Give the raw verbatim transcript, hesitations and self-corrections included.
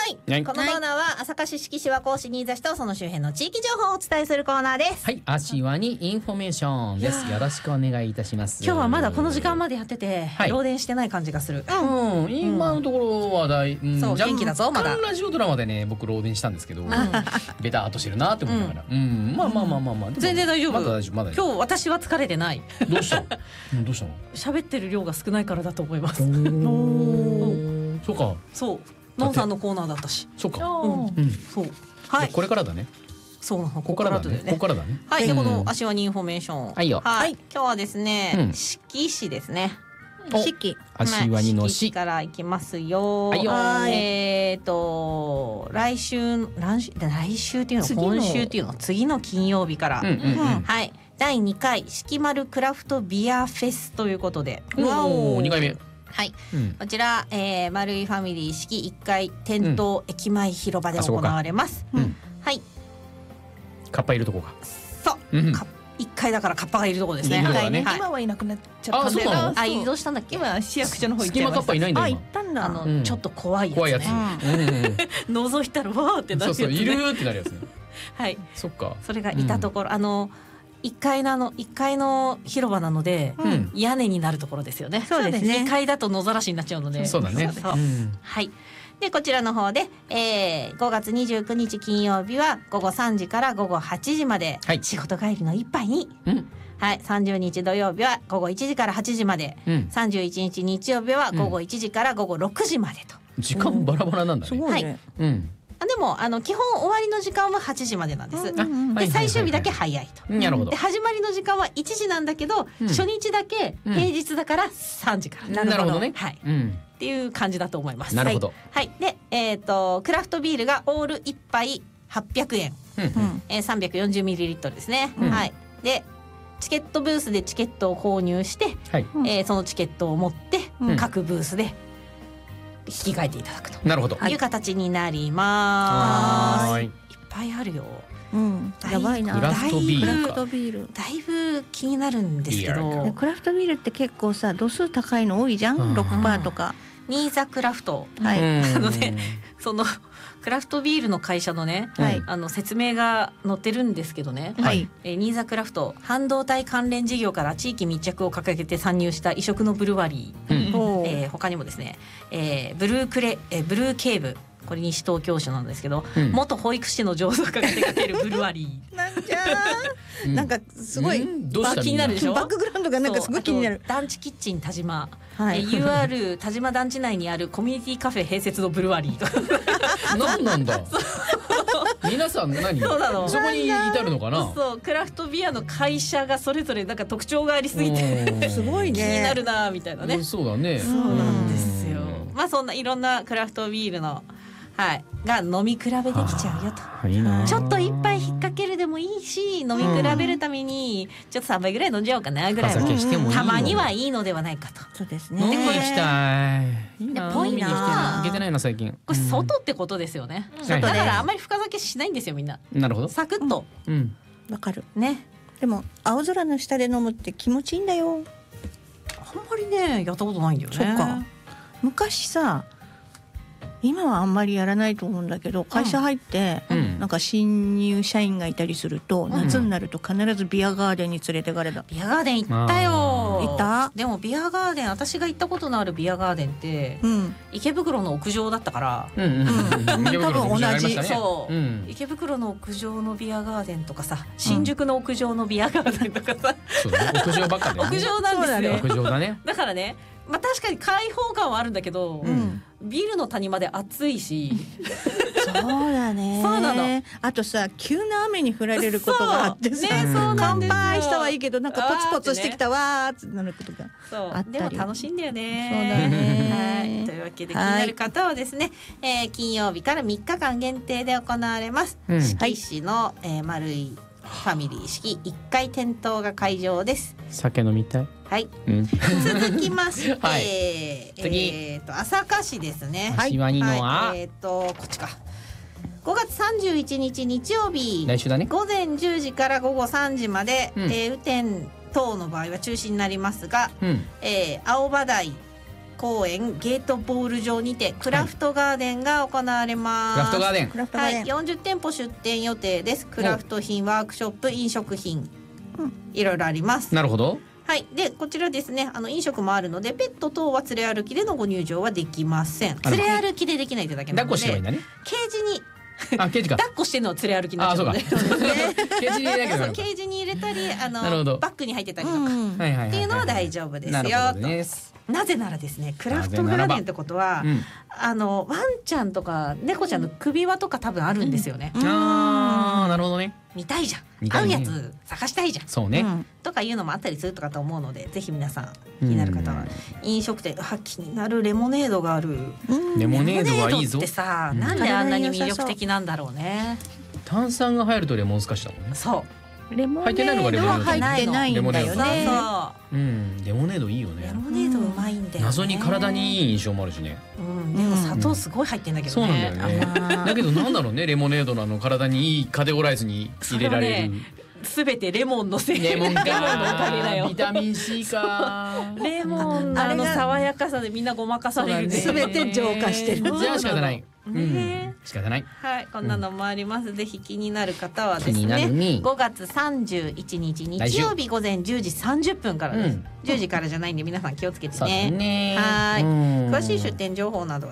い、はい、このコーナーは朝霞市敷地和光市新座市とその周辺の地域情報をお伝えするコーナーです。 はい、足和にインフォメーションです。よろしくお願いいたします。 今日はまだこの時間までやってて、はい、漏電してない感じがする。 うん、うん、今のところはだい、うん、 そう元気だぞまだ。 ラジオドラマでね僕漏電したんですけど、うん、ベターっとしてるなって思いながら、うん、うん、まあまあまあまあまあ全然大丈夫。 まだ大丈夫まだ大丈夫。 今日私は疲れてない。 どうしたの？どうしたの？ 喋ってる量が少ないからだと思います。 そうか。 そう。ノンさんのコーナーだったし。 そうか。 うん。うん、そう。はい。 これからだね。 そうなの。 ここからだね。ここからだね。 はい。でこの足和にインフォメーション。 はいよ。 はい。今日はですね、四季市ですね。 四季。 足和にの市から行きますよ。 はいよ。 えっと来週来週来週っていうの今週っていうの次の金曜日から。はい。だいにかい四季丸クラフトビアフェスということで。 わお。にかいめ。 はい、うん、こちら、えー、丸いファミリー式いっかい店頭駅前広場で行われます。うん、はい。 カッパいるとこか。 そう。うん、いっかいだからカッパがいるとこですね。 ねはい、今はいなくなっちゃったんだよな。 あ、移動したんだっけ？ 今市役所の方行っちゃいました。隙間カッパいないんだよ。 あ、行ったんだ。 あの、 うん、 ちょっと怖いやつ、ね。 怖いやつ。 うん、覗いたらわーってなるやつ、ね。 そうそういるってなるやつね。 はい。 そっか。 それがいたところ、うん、あの。いっかいのあのいっかいの広場なので、うん、屋根になるところですよね。 そうですね。 にかいだと野ざらしになっちゃうので。 そうだね。 そう、うん、はい。でこちらの方で、えー、ごがつにじゅうくにち金曜日はごごさんじからごごはちじまで、はい、仕事帰りの一杯に、うん、はい、さんじゅうにち土曜日はごごいちじからはちじまで、うん、さんじゅういちにち日曜日はごごいちじからごごろくじまでと、 うん、時間バラバラなんだね。 すごいね。 はい、うん。 あでもあの基本終わりの時間ははちじまでなんです。で最終日だけ早いと。 なるほど。 で始まりの時間はいちじなんだけど、うん、初日だけ平日だからさんじから。 なるほどね。 はい。うん、っていう感じだと思います。 なるほど。 はい。でえっとクラフトビールがオールいっぱいはっぴゃくえん、うんえー、さんびゃくよんじゅうミリリットル ですね。うん、はい。でチケットブースでチケットを購入して、はいえー、そのチケットを持って、うん、各ブースで引き換えていただくと。 なるほど。 いう形になります。はい。いっぱいあるよ。 うん。やばいな。 クラフトビール。 クラフトビール。 だいぶ気になるんですけど。 クラフトビールって結構さ度数高いの多いじゃん。ろくパーセント とか。 ニーザクラフト。 はい。 なのでそのクラフトビールの会社のね、はい、あの説明が載ってるんですけどね。はい。えー、ニーザクラフト半導体関連事業から地域密着を掲げて参入した異色のブルワリー。うん、えー、他にもですね、えー、ブルークレ、えー、ブルーケーブ。これ西東京市なんですけど、うん、元保育士の醸造家が手掛けるブルワリーなんじゃー、うん、なんかすごい、うん、 どうした気になるでしょ。 バックグラウンドがなんかすごい気になる。 団地キッチン田島、はい、ユーアール 田島団地内にあるコミュニティカフェ併設のブルワリー何なんだ皆さん何 そ, そこに至るのかな。 そうクラフトビアの会社がそれぞれなんか特徴がありすぎてすごいね気になるなみたいなね。 そうだね。 そうなんですよ。まあそんないろんなクラフトビールのはい、が飲み比べできちゃうよと。いいな。ちょっと一杯引っ掛けるでもいいし飲み比べるためにちょっとさんばいぐらい飲んじゃおうかなぐらいはたまにはいいのではないかと。 そうですね。 飲みに行きたい。 でポイントは行けてないな最近。 これ外ってことですよね。だからあんまり深酒しないんですよみんな。 なるほど。 サクッと。 うん。わかる。 ね。 でも青空の下で飲むって気持ちいいんだよ。 あんまりねやったことないんだよね。 そっか。昔さ。今はあんまりやらないと思うんだけど会社入って、うん、なんか新入社員がいたりすると、うん、夏になると必ずビアガーデンに連れてかれた。 ビアガーデン行ったよ。 行った。 でもビアガーデン私が行ったことのあるビアガーデンって、うん、池袋の屋上だったから、うんうんうん、多分同じ、ね、そう、うん、池袋の屋上のビアガーデンとかさ新宿の屋上のビアガーデンとかさ、 うん、そうね、屋上ばっかで、ね、 屋上なんですよ。 屋上だね。 だからねまあ、確かに開放感はあるんだけど、うん、ビルの谷まで暑いしそうだね。 そうなの。 あとさ急な雨に降られることがあってさ、 ね、そうなんですよ。 乾杯したはいいけどなんかポツポツしてきたわーってなることがあったり。 でも楽しいんだよね。 そうだね。 はい、というわけで気になる方はですね、えー、金曜日からみっかかん限定で行われます、うん、四季市の、えー、丸いファミリー式いっかい店頭が会場です。 酒飲みたい。 はい、うん、続きまして、はい、次、えー、と朝霞市ですね。 はい、はい、 えー、とこっちかごがつさんじゅういちにち日曜日、 来週だね、 午前じゅうじから午後さんじまで、うん、えー、雨天等の場合は中止になりますが、うん、えー、青葉台公園ゲートボール場にてクラフトガーデンが行われます。 クラフトガーデン、 クラフトガーデン、 はい、よんじゅってんぽ出店予定です。クラフト品、ワークショップ、飲食品、うん、いろいろあります。 なるほど。 はい、でこちらですね、あの飲食もあるのでペット等は連れ歩きでのご入場はできません。連れ歩きでできないというだけなので、 抱っこしてはいいんだね。 ケージにあ、ケージか。 抱っこしてるのは連れ歩きになっちゃうので、 ケージに入れなきゃ。 ケージに入れたり、あのバッグに入ってたりとか、 うん、 っていうのは大丈夫ですよ。となぜならですね、クラフトガーデンってことは、うん、あのワンちゃんとか猫ちゃんの首輪とか多分あるんですよね。 うん、ああ、なるほどね。 見たいじゃん。合うやつ探したいじゃん。 そうね。 とかいうのもあったりするとかと思うので、ぜひ皆さん気になる方は飲食店、あ、気になるレモネードがある。 レモネードはいいぞ。 ってさ、なんであんなに魅力的なんだろうね。 炭酸が入るとレモンスカッシュだもんね。 そう。 レモネードは入ってないんだよね。 うん、レモネードいいよね。 レモネードうまいんだよね。 謎に体にいい印象もあるしね。 うん、でも砂糖すごい入ってんだけどね。 そうなんだよね。だけどなんだろうね、レモネードのあの体にいいカテゴライズに入れられる。 すべてレモンのせい。 レモンか。 レモンのおかげだよ。 ビタミン C か。 レモンのあの爽やかさでみんなごまかされる。 すべて浄化してる。 じゃあ仕方ない。ね、仕方ない。 はい、こんなのもあります。ぜひ気になる方はですね、ごがつさんじゅういちにち日曜日午前じゅうじさんじゅっぷんからです。じゅうじからじゃないんで皆さん気をつけてね。はい。詳しい出店情報など